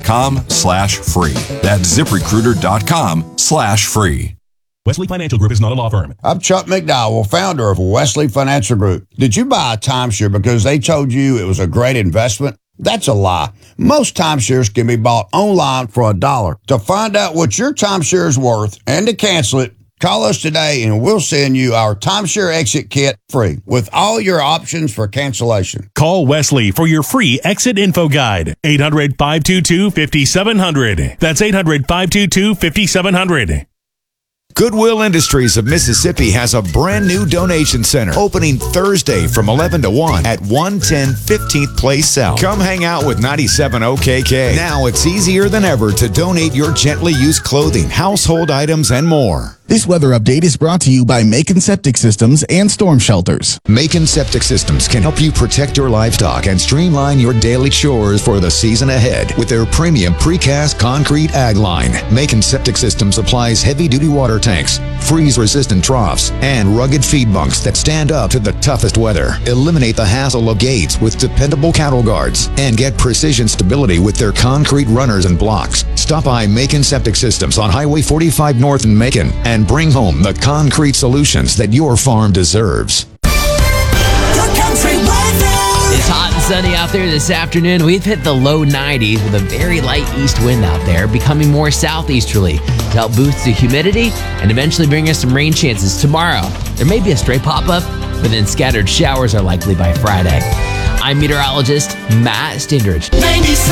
ZipRecruiter.com/free. That's ZipRecruiter.com/free. Wesley Financial Group is not a law firm. I'm Chuck McDowell, founder of Wesley Financial Group. Did you buy a timeshare because they told you it was a great investment? That's a lie. Most timeshares can be bought online for $1. To find out what your timeshare is worth and to cancel it, call us today and we'll send you our timeshare exit kit free with all your options for cancellation. Call Wesley for your free exit info guide. 800-522-5700. That's 800-522-5700. Goodwill Industries of Mississippi has a brand new donation center opening Thursday from 11 to 1 at 110 15th Place South. Come hang out with 97 OKK. Now it's easier than ever to donate your gently used clothing, household items, and more. This weather update is brought to you by Macon Septic Systems and Storm Shelters. Macon Septic Systems can help you protect your livestock and streamline your daily chores for the season ahead with their premium precast concrete ag line. Macon Septic Systems applies heavy-duty water tanks, freeze-resistant troughs, and rugged feed bunks that stand up to the toughest weather. Eliminate the hassle of gates with dependable cattle guards and get precision stability with their concrete runners and blocks. Stop by Macon Septic Systems on Highway 45 North in Macon and bring home the concrete solutions that your farm deserves. It's hot and sunny out there this afternoon. We've hit the low 90s with a very light east wind out there, becoming more southeasterly to help boost the humidity and eventually bring us some rain chances tomorrow. There may be a stray pop-up, but then scattered showers are likely by Friday. I'm meteorologist Matt Stindridge.